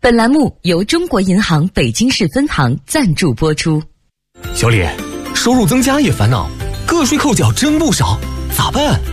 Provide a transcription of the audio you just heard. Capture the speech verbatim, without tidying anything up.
本栏目由中国银行北京市分行赞助播出。 小李，收入增加也烦恼，个税扣缴真不少，咋办？